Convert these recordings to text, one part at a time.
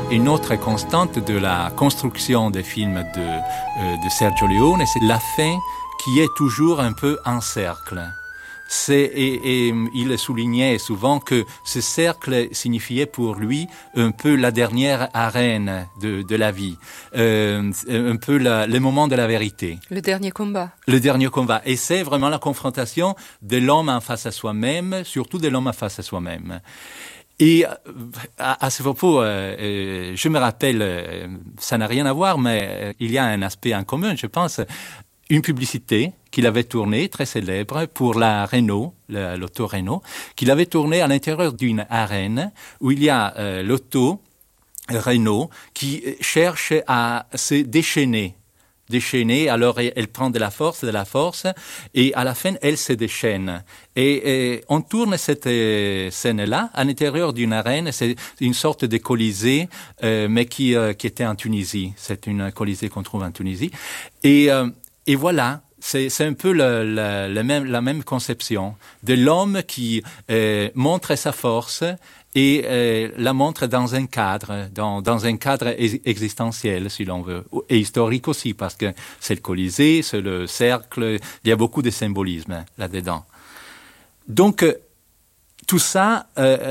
Une autre constante de la construction des films de Sergio Leone, c'est la fin qui est toujours un peu en cercle. Et il soulignait souvent que ce cercle signifiait pour lui un peu la dernière arène de la vie, un peu le moment de la vérité. Le dernier combat. Le dernier combat. Et c'est vraiment la confrontation de l'homme en face à soi-même, surtout de l'homme en face à soi-même. Et à ce propos, je me rappelle, ça n'a rien à voir, mais il y a un aspect en commun, je pense. Une publicité qu'il avait tournée, très célèbre, pour la Renault, l'auto Renault, qu'il avait tournée à l'intérieur d'une arène où il y a l'auto Renault qui cherche à se déchaîner. Alors elle prend de la force, et à la fin, elle se déchaîne. Et on tourne cette scène-là à l'intérieur d'une arène, c'est une sorte de colisée, mais qui était en Tunisie. C'est une colisée qu'on trouve en Tunisie. Et voilà, c'est un peu la même conception de l'homme qui montre sa force et la montre dans un cadre, dans un cadre existentiel, si l'on veut, et historique aussi, parce que c'est le Colisée, c'est le cercle, il y a beaucoup de symbolisme là-dedans. Donc, tout ça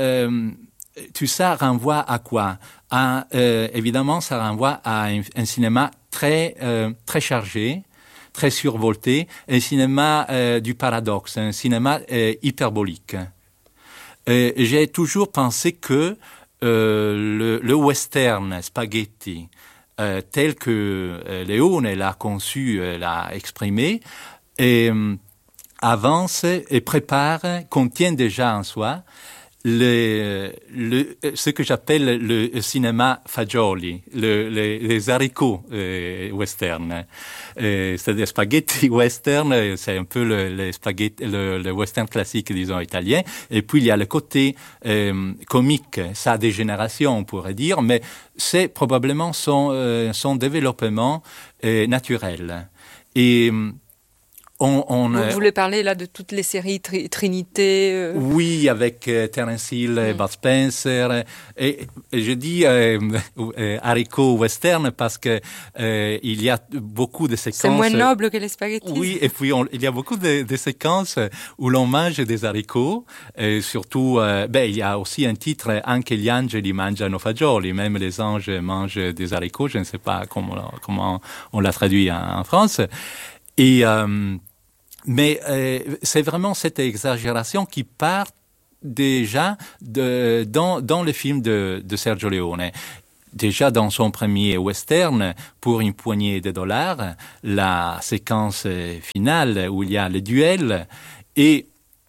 renvoie à quoi? Évidemment, ça renvoie à un cinéma très chargé, très survolté, un cinéma du paradoxe, un cinéma hyperbolique. J'ai toujours pensé que le western spaghetti, tel que Leone l'a conçu, l'a exprimé, avance et prépare, contient déjà en soi ce que j'appelle le cinéma fagioli, les haricots western. C'est-à-dire spaghetti western, c'est un peu le western classique, disons, italien. Et puis il y a le côté comique, sa dégénération, on pourrait dire, mais c'est probablement son développement naturel. Et vous voulez parler là de toutes les séries Trinité Oui, avec Terence Hill et Bud Spencer. Et je dis haricots western parce que il y a beaucoup de séquences. C'est moins noble que les spaghettis. Oui, et puis il y a beaucoup de séquences où l'on mange des haricots. Et surtout, il y a aussi un titre Anche gli angeli mangiano fagioli. Même les anges mangent des haricots. Je ne sais pas comment on l'a traduit en France. Et mais c'est vraiment cette exagération qui part déjà dans le film de Sergio Leone. Déjà dans son premier western, pour une poignée de dollars, la séquence finale où il y a le duel et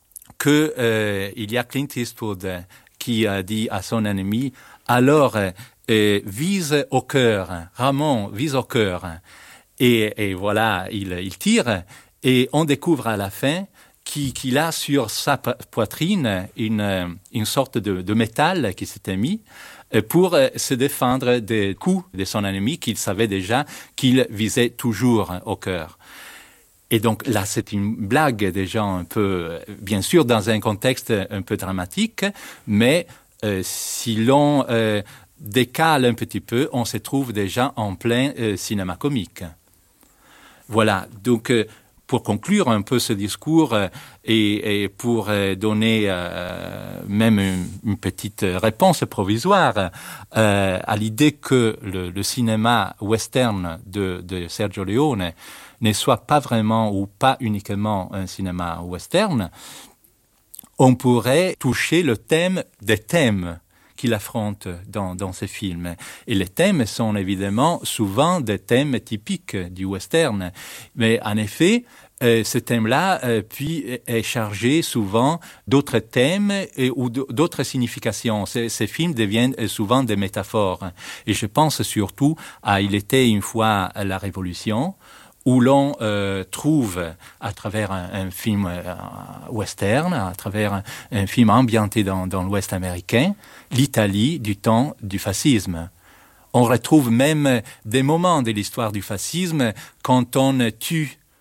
il y a Clint Eastwood qui a dit à son ennemi « Alors, vise au cœur, Ramon, vise au cœur ». Et voilà, il tire. Et on découvre à la fin qu'il a sur sa poitrine une sorte de métal qui s'était mis pour se défendre des coups de son ennemi qu'il savait déjà qu'il visait toujours au cœur. Et donc là, c'est une blague déjà un peu, bien sûr, dans un contexte un peu dramatique, mais si l'on décale un petit peu, on se trouve déjà en plein cinéma comique. Voilà, donc pour conclure un peu ce discours et pour donner même une petite réponse provisoire à l'idée que le cinéma western de Sergio Leone ne soit pas vraiment ou pas uniquement un cinéma western, on pourrait toucher le thème des thèmes qu'il affronte dans ces films. Et les thèmes sont évidemment souvent des thèmes typiques du western. Mais en effet, ce thème-là puis est chargé souvent d'autres thèmes ou d'autres significations. Ces films deviennent souvent des métaphores. Et je pense surtout à Il était une fois la Révolution, où l'on trouve, à travers un film western, à travers un film ambienté dans l'Ouest américain, l'Italie du temps du fascisme. On retrouve même des moments de l'histoire du fascisme quand on tue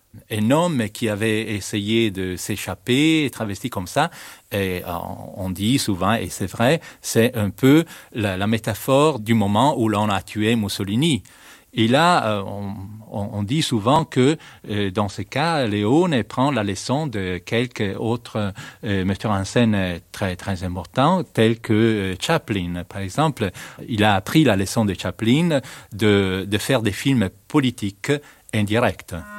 un homme qui avait essayé de s'échapper, travesti comme ça, et on dit souvent, et c'est vrai, c'est un peu la métaphore du moment où l'on a tué Mussolini. Et là, on dit souvent que dans ce cas, Leone prend la leçon de quelques autres metteurs en scène très, très importants, tels que Chaplin. Par exemple, il a appris la leçon de Chaplin de faire des films politiques indirects.